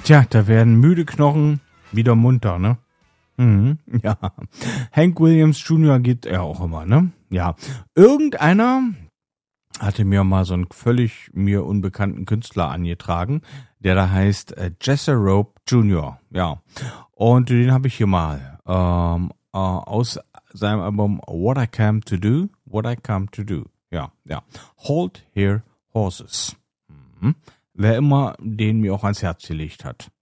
Tja, da werden müde Knochen wieder munter, ne? Ja. Hank Williams Jr. geht ja auch immer, ne? Ja. Irgendeiner hatte mir mal so einen völlig mir unbekannten Künstler angetragen, der da heißt Jesse Rope Jr. Ja. Und den habe ich hier mal aus seinem Album What I Come to Do. Ja, ja. Hold Here Horses. Wer immer den mir auch ans Herz gelegt hat.